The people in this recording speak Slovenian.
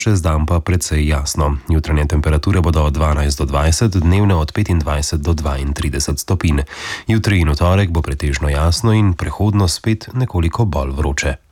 Čez dan pa precej jasno. Jutranje temperature bodo od 12 do 20, dnevne od 25 do 32 stopinj. Jutri in v torek bo pretežno jasno in prehodno spet nekoliko bolj vroče.